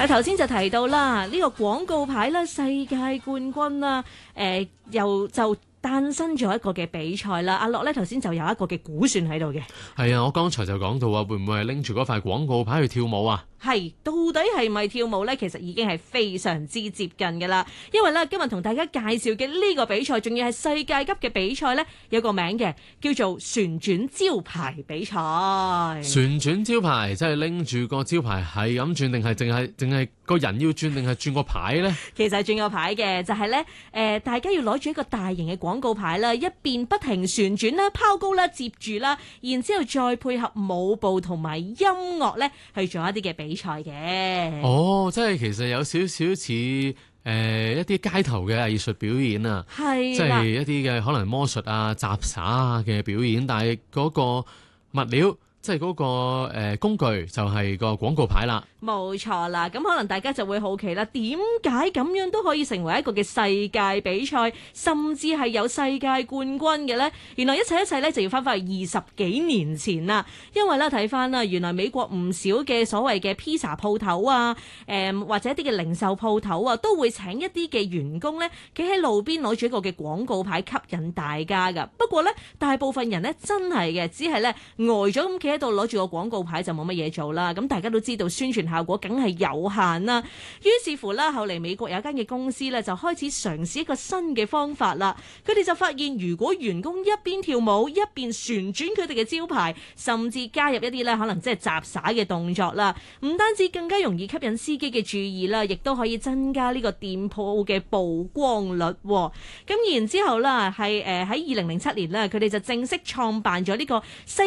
頭先就提到啦，呢個廣告牌啦，世界冠軍啦，又就誕生咗一個嘅比賽啦。阿樂咧頭先就有一個嘅估算喺度嘅。 係啊，我剛才就講到啊，會唔會係拎住嗰塊廣告牌去跳舞啊？ 係，到底係咪跳舞呢？其實已經係非常之接近㗎啦。因為咧，今日同大家介紹嘅呢個比賽，仲要係世界級嘅比賽呢，有個名嘅，叫做旋轉招牌比賽。 旋轉招牌即係拎住個招牌係咁轉，定係淨係個人要轉，定係轉個牌呢？ 其實係轉個牌嘅，就係呢，大家要攞住一個大型嘅廣告牌啦，一邊不停旋轉啦、拋高啦、接住啦，然之後再配合舞步同埋音樂呢，去做一啲嘅比賽嘅。 哦，即係其實有少少似一啲街頭嘅藝術表演啊， 係即係一啲嘅可能魔術啊、雜耍啊嘅表演，但係嗰個物料即係嗰個工具就係個廣告牌啦。 冇錯啦，咁可能大家就會好奇啦，點解咁樣都可以成為一個嘅世界比賽，甚至係有世界冠軍嘅呢？原來一切呢，就要翻返去20幾年前啦，因為咧睇翻啦，原來美國唔少嘅所謂嘅披薩鋪頭啊，或者一啲嘅零售鋪頭啊，都會請一啲嘅員工呢，企喺路邊攞住一個嘅廣告牌吸引大家噶。不過呢，大部分人呢，真係嘅，只係呢，呆咗咁企喺度攞住個廣告牌就冇乜嘢做啦。咁大家都知道宣傳效果梗係有限啦，於是乎啦，後嚟美國有一間嘅公司咧就開始嘗試一個新嘅方法啦。佢哋就發現，如果員工一邊跳舞一邊旋轉佢哋嘅招牌，甚至加入一啲咧可能即係雜耍嘅動作啦，唔單止更加容易吸引司機嘅注意啦，亦都可以增加呢個店鋪嘅曝光率。咁然之後啦，係喺2007年啦，佢哋就正式創辦咗呢個